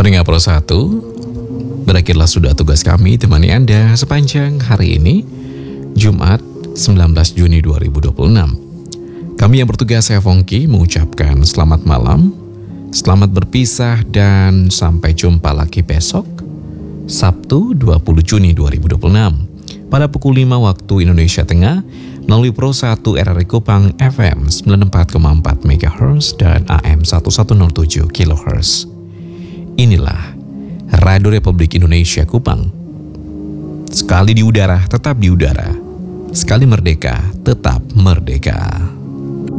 Pendengar Pro 1, berakhirlah sudah tugas kami temani Anda sepanjang hari ini, Jumat 19 Juni 2026. Kami yang bertugas, saya Fongki, mengucapkan selamat malam, selamat berpisah, dan sampai jumpa lagi besok, Sabtu 20 Juni 2026, pada pukul 5 waktu Indonesia Tengah, melalui Pro 1 RRI Kupang FM 94,4 MHz dan AM 1107 kHz. Inilah Radio Republik Indonesia Kupang. Sekali di udara, tetap di udara. Sekali merdeka, tetap merdeka.